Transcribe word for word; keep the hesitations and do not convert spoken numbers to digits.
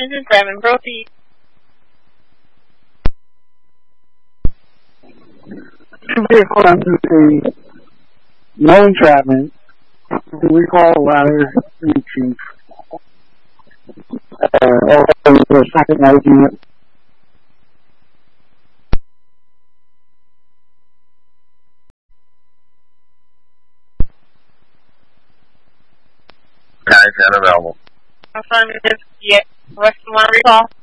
This is Devin. Proceed. Vehicle under the no entrapment. The recall ladder reaching. Uh, also the second argument. Guys, unavailable. Affirmative. Yes. What's the one recall?